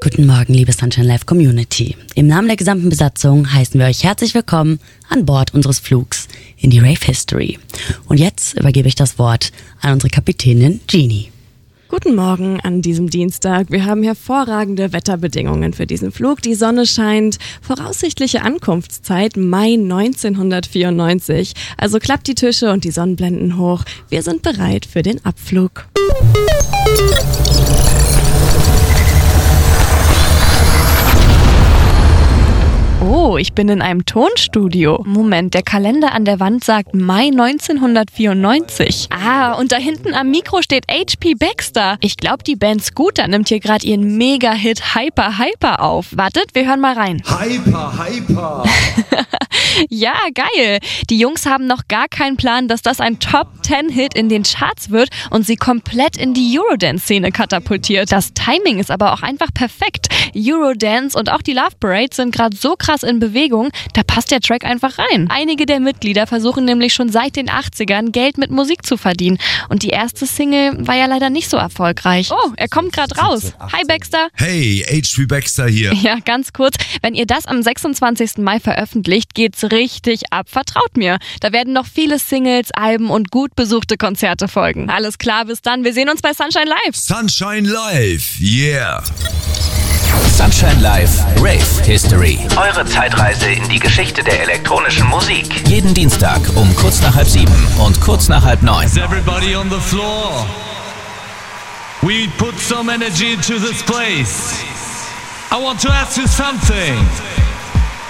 Guten Morgen, liebe Sunshine Live Community. Im Namen der gesamten Besatzung heißen wir euch herzlich willkommen an Bord unseres Flugs in die Rave History. Und jetzt übergebe ich das Wort an unsere Kapitänin Jeannie. Guten Morgen an diesem Dienstag. Wir haben hervorragende Wetterbedingungen für diesen Flug. Die Sonne scheint. Voraussichtliche Ankunftszeit Mai 1994. Also klappt die Tische und die Sonnenblenden hoch. Wir sind bereit für den Abflug. Oh, ich bin in einem Tonstudio. Moment, der Kalender an der Wand sagt Mai 1994. Und da hinten am Mikro steht HP Baxter. Ich glaube, die Band Scooter nimmt hier gerade ihren Mega-Hit Hyper Hyper auf. Wartet, wir hören mal rein. Hyper Hyper. Ja, geil. Die Jungs haben noch gar keinen Plan, dass das ein Top-10-Hit in den Charts wird und sie komplett in die Eurodance-Szene katapultiert. Das Timing ist aber auch einfach perfekt. Eurodance und auch die Love Parade sind gerade so krass in Bewegung, da passt der Track einfach rein. Einige der Mitglieder versuchen nämlich schon seit den 80ern Geld mit Musik zu verdienen. Und die erste Single war ja leider nicht so erfolgreich. Oh, er kommt gerade raus. Hi Baxter. Hey, HP Baxter hier. Ja, ganz kurz. Wenn ihr das am 26. Mai veröffentlicht, geht's richtig ab. Vertraut mir. Da werden noch viele Singles, Alben und gut besuchte Konzerte folgen. Alles klar, bis dann. Wir sehen uns bei Sunshine Live. Sunshine Live, yeah. Sunshine Live Rave History. Eure Zeitreise in die Geschichte der elektronischen Musik. Jeden Dienstag um kurz nach 6:30 und kurz nach 8:30. Is everybody on the floor? We put some energy into this place. I want to ask you something.